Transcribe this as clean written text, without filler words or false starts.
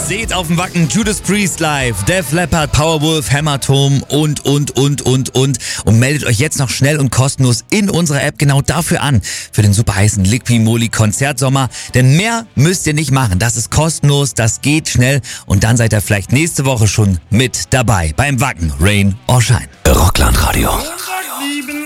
Seht auf dem Wacken Judas Priest live, Def Leppard, Powerwolf, Hämatom und meldet euch jetzt noch schnell und kostenlos in unserer App genau dafür an, für den super heißen Liqui-Moly Konzertsommer, denn mehr müsst ihr nicht machen, das ist kostenlos, das geht schnell und dann seid ihr vielleicht nächste Woche schon mit dabei beim Wacken, Rain or Shine. Rockland Radio.